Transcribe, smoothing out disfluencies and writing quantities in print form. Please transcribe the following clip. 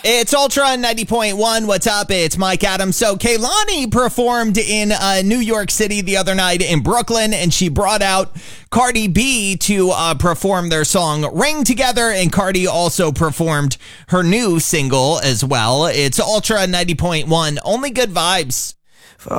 It's Ultra 90.1. What's up? It's Mike Adams. So Kehlani performed in New York City the other night in Brooklyn, and she brought out Cardi B to perform their song Ring together, and Cardi also performed her new single as well. It's Ultra 90.1. Only good vibes.